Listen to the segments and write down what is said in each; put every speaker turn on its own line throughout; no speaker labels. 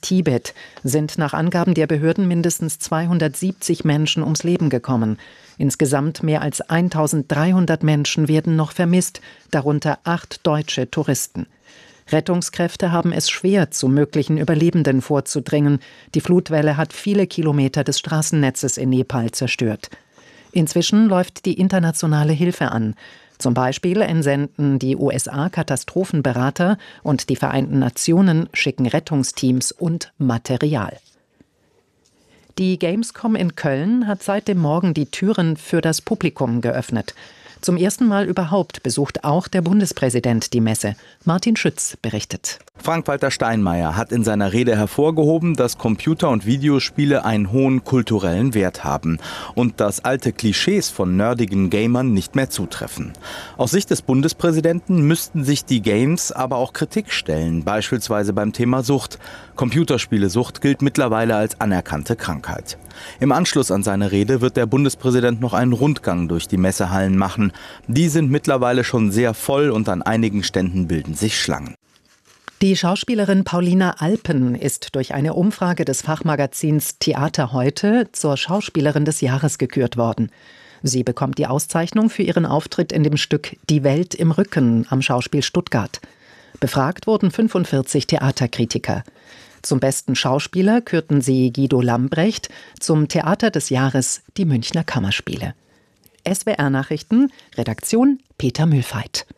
Tibet sind nach Angaben der Behörden mindestens 270 Menschen ums Leben gekommen. Insgesamt mehr als 1300 Menschen werden noch vermisst, darunter 8 deutsche Touristen. Rettungskräfte haben es schwer, zu möglichen Überlebenden vorzudringen. Die Flutwelle hat viele Kilometer des Straßennetzes in Nepal zerstört. Inzwischen läuft die internationale Hilfe an. Zum Beispiel entsenden die USA Katastrophenberater und die Vereinten Nationen schicken Rettungsteams und Material. Die Gamescom in Köln hat seit dem Morgen die Türen für das Publikum geöffnet. Zum ersten Mal überhaupt besucht auch der Bundespräsident die Messe. Martin Schütz berichtet.
Frank-Walter Steinmeier hat in seiner Rede hervorgehoben, dass Computer- und Videospiele einen hohen kulturellen Wert haben und dass alte Klischees von nerdigen Gamern nicht mehr zutreffen. Aus Sicht des Bundespräsidenten müssten sich die Games aber auch Kritik stellen, beispielsweise beim Thema Sucht. Computerspielesucht gilt mittlerweile als anerkannte Krankheit. Im Anschluss an seine Rede wird der Bundespräsident noch einen Rundgang durch die Messehallen machen. Die sind mittlerweile schon sehr voll und an einigen Ständen bilden sich Schlangen.
Die Schauspielerin Paulina Alpen ist durch eine Umfrage des Fachmagazins Theater heute zur Schauspielerin des Jahres gekürt worden. Sie bekommt die Auszeichnung für ihren Auftritt in dem Stück Die Welt im Rücken am Schauspiel Stuttgart. Befragt wurden 45 Theaterkritiker. Zum besten Schauspieler kürten sie Guido Lambrecht, zum Theater des Jahres die Münchner Kammerspiele. SWR-Nachrichten, Redaktion Peter Mühlfeit.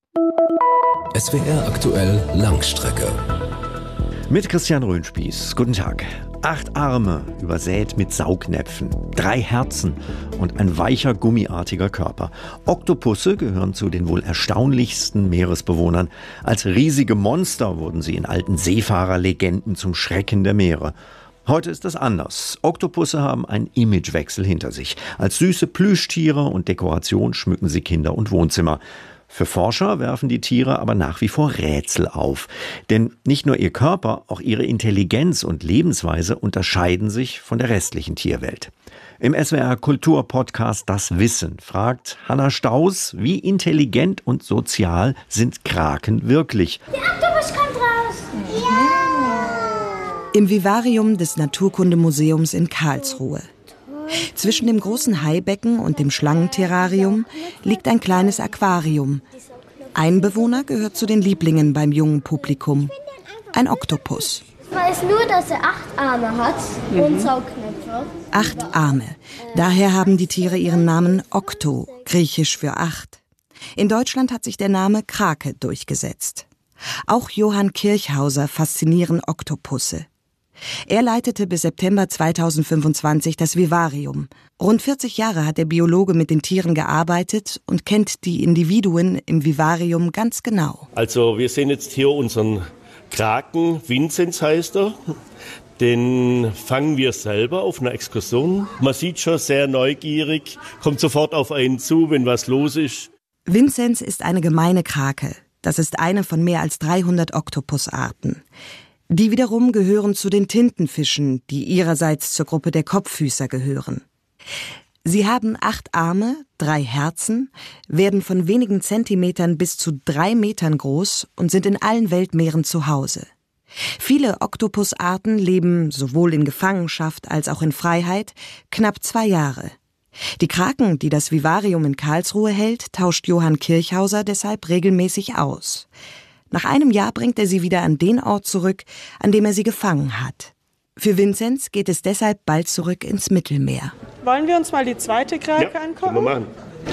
SWR aktuell Langstrecke.
Mit Christian Röhnspieß. Guten Tag. 8 Arme, übersät mit Saugnäpfen, 3 Herzen und ein weicher, gummiartiger Körper. Oktopusse gehören zu den wohl erstaunlichsten Meeresbewohnern. Als riesige Monster wurden sie in alten Seefahrerlegenden zum Schrecken der Meere. Heute ist das anders. Oktopusse haben einen Imagewechsel hinter sich. Als süße Plüschtiere und Dekoration schmücken sie Kinder und Wohnzimmer. Für Forscher werfen die Tiere aber nach wie vor Rätsel auf. Denn nicht nur ihr Körper, auch ihre Intelligenz und Lebensweise unterscheiden sich von der restlichen Tierwelt. Im SWR-Kultur-Podcast Das Wissen fragt Hanna Staus, wie intelligent und sozial sind Kraken wirklich?
Der Oktopus kommt raus! Ja!
Im Vivarium des Naturkundemuseums in Karlsruhe. Zwischen dem großen Haibecken und dem Schlangenterrarium liegt ein kleines Aquarium. Ein Bewohner gehört zu den Lieblingen beim jungen Publikum. Ein Oktopus.
Ich weiß nur, dass er 8 Arme hat und Saugnäpfe.
8 Arme. Daher haben die Tiere ihren Namen Okto, griechisch für 8. In Deutschland hat sich der Name Krake durchgesetzt. Auch Johann Kirchhauser faszinieren Oktopusse. Er leitete bis September 2025 das Vivarium. Rund 40 Jahre hat der Biologe mit den Tieren gearbeitet und kennt die Individuen im Vivarium ganz genau.
Also wir sehen jetzt hier unseren Kraken, Vinzenz heißt er. Den fangen wir selber auf einer Exkursion. Man sieht schon, sehr neugierig, kommt sofort auf einen zu, wenn was los ist.
Vinzenz ist eine gemeine Krake. Das ist eine von mehr als 300 Oktopusarten. Die wiederum gehören zu den Tintenfischen, die ihrerseits zur Gruppe der Kopffüßer gehören. Sie haben 8 Arme, 3 Herzen, werden von wenigen Zentimetern bis zu 3 Metern groß und sind in allen Weltmeeren zu Hause. Viele Oktopusarten leben sowohl in Gefangenschaft als auch in Freiheit knapp 2 Jahre. Die Kraken, die das Vivarium in Karlsruhe hält, tauscht Johann Kirchhauser deshalb regelmäßig aus. Nach einem Jahr bringt er sie wieder an den Ort zurück, an dem er sie gefangen hat. Für Vinzenz geht es deshalb bald zurück ins Mittelmeer.
Wollen wir uns mal die zweite Krake angucken?
Können wir machen.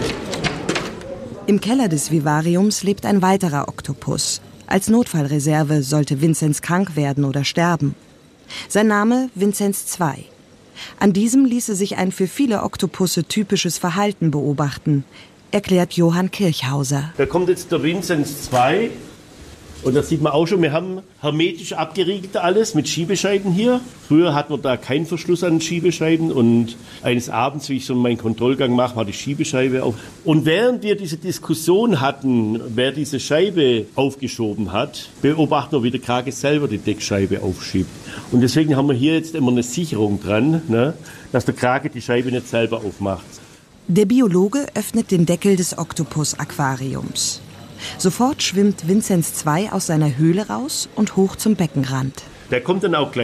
Im Keller des Vivariums lebt ein weiterer Oktopus. Als Notfallreserve sollte Vinzenz krank werden oder sterben. Sein Name Vinzenz II. An diesem ließe sich ein für viele Oktopusse typisches Verhalten beobachten, erklärt Johann Kirchhauser.
Da kommt jetzt der Vinzenz II. Und das sieht man auch schon, wir haben hermetisch abgeriegelt alles mit Schiebescheiben hier. Früher hatten wir da keinen Verschluss an den Schiebescheiben und eines Abends, wie ich so meinen Kontrollgang mache, war die Schiebescheibe auf. Und während wir diese Diskussion hatten, wer diese Scheibe aufgeschoben hat, beobachten wir, wie der Krake selber die Deckscheibe aufschiebt. Und deswegen haben wir hier jetzt immer eine Sicherung dran, ne, dass der Krake die Scheibe nicht selber aufmacht.
Der Biologe öffnet den Deckel des Oktopus-Aquariums. Sofort schwimmt Vinzenz II aus seiner Höhle raus und hoch zum Beckenrand.
Der kommt dann auch gleich